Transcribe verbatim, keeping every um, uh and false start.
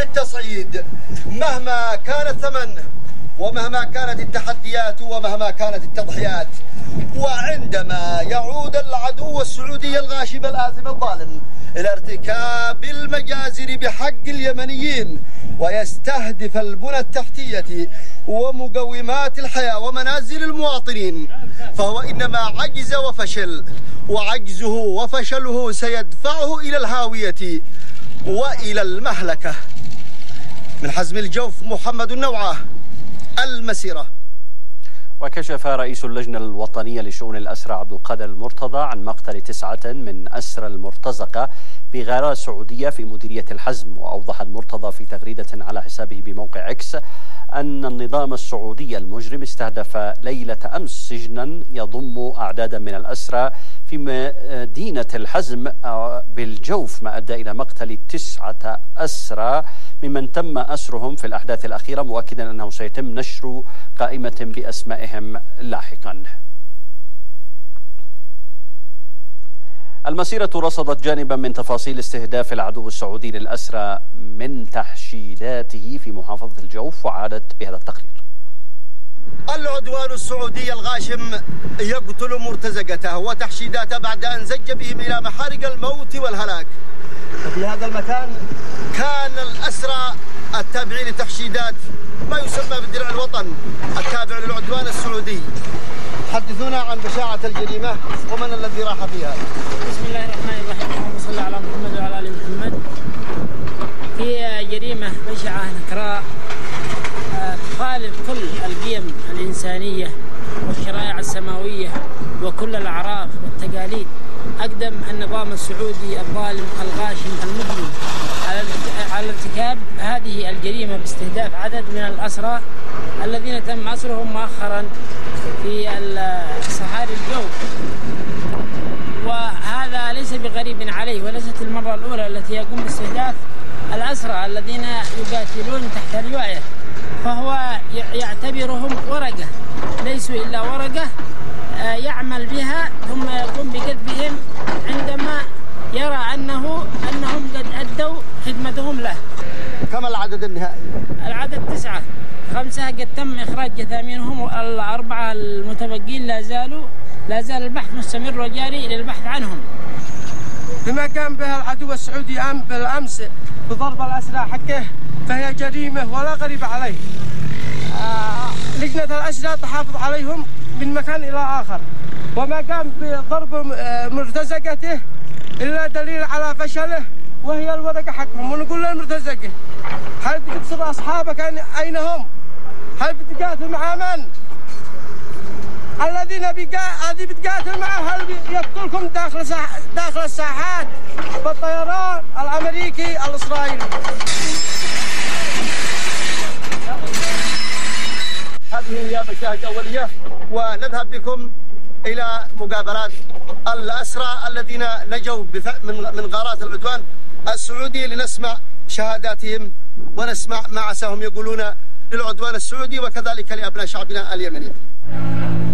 للتصعيد مهما كان الثمن ومهما كانت التحديات ومهما كانت التضحيات. وعندما يعود العدو السعودي الغاشم الآثم الظالم إلى ارتكاب المجازر بحق اليمنيين ويستهدف البنى التحتية ومقومات الحياة ومنازل المواطنين، فهو إنما عجز وفشل، وعجزه وفشله سيدفعه إلى الهاوية وإلى المهلكة. من حزم الجوف محمد النوعة، المسيرة. وكشف رئيس اللجنة الوطنية لشؤون الأسرى عبد القادر المرتضى عن مقتل تسعة من أسرى المرتزقة بغارات سعودية في مديرية الحزم. وأوضح المرتضى في تغريدة على حسابه بموقع إكس أن النظام السعودي المجرم استهدف ليلة أمس سجنا يضم أعدادا من الأسرى في مدينة الحزم بالجوف، ما أدى إلى مقتل تسعة أسرى ممن تم أسرهم في الأحداث الأخيرة، مؤكدا أنه سيتم نشر قائمة بأسمائهم لاحقا. المسيرة رصدت جانبا من تفاصيل استهداف العدو السعودي للأسرى من تحشيداته في محافظة الجوف، وعادت بهذا التقرير. العدوان السعودي الغاشم يقتل مرتزقته وتحشيداته بعد أن زج بهم إلى محارق الموت والهلاك. في هذا المكان كان الأسرى التابعين لتحشيدات ما يسمى بدرع الوطن التابع للعدوان السعودي. حدثونا عن بشاعة الجريمة ومن الذي راح فيها. بسم الله الرحمن الرحيم، اللهم صل على محمد وعلى آل محمد. في جريمة بشعة نكراء تخالف كل القيم الإنسانية والشرائع السماوية وكل الأعراف والتقاليد. أقدم النظام السعودي الظالم الغاشم المجرم على ارتكاب هذه الجريمة باستهداف عدد من الأسرى الذين تم أسرهم مؤخرا في صحاري الجوف. وهذا ليس بغريب عليه، وليست المرة الأولى التي يقوم باستهداف الأسرى الذين يقاتلون تحت الرواية، فهو يعتبرهم ورقة، ليسوا إلا ورقة يعمل بها ثم يقوم بقذفهم عندما يرى أنه أنهم قد أدوا خدمتهم له. كم العدد النهائي؟ العدد تسعة، خمسة قد تم إخراج جثامينهم، والأربعة المتبقين لا زالوا لا زال البحث مستمر وجاري للبحث عنهم. بما قام به العدو السعودي بالأمس بضرب الأسرى حقه فهي جريمة ولا غريب عليه. آه لجنة الأسرى تحافظ عليهم من مكان إلى آخر، وما قام بضرب مرتزقته إلا دليل على فشله وهي الورقة حقهم. ونقول للمرتزقة هل بتبصر أصحابك أين هم؟ هل بتقاتل مع من؟ الذين بيقاتل بتقاتل معه هل يقتلكم داخل داخل الساحات بالطيران الأمريكي الإسرائيلي. هذه هي مشاهد أولية، ونذهب بكم إلى مقابلات الأسرى الذين نجوا من غارات العدوان السعودي لنسمع شهاداتهم ونسمع ما عساهم يقولون للعدوان السعودي وكذلك لأبناء شعبنا اليمني.